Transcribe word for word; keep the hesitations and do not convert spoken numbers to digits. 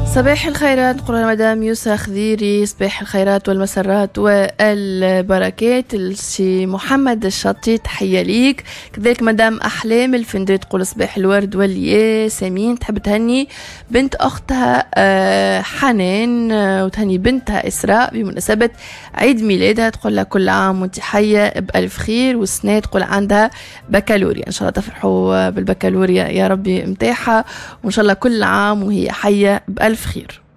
صباح الخيرات، نقول مدام يوسف خذيري. صباح الخيرات والمسرات والبركات. السي محمد الشطي تحية ليك. كذلك مدام أحلام الفندري تقول صباح الورد والياسمين، تحب تهني بنت أختها حنان وتهني بنتها إسراء بمناسبة عيد ميلادها، تقول لها كل عام وانت حية بألف خير. والسنة تقول عندها بكالوريا، إن شاء الله تفرحوا بالبكالوريا يا ربي متاحة، وإن شاء الله كل عام وهي حية بألف خير.